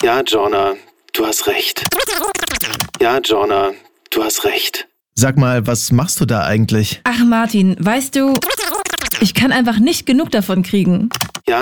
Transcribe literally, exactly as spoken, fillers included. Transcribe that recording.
Ja, Jonah, du hast recht. Ja, Jonah, du hast recht. Sag mal, was machst du da eigentlich? Ach Martin, weißt du, ich kann einfach nicht genug davon kriegen.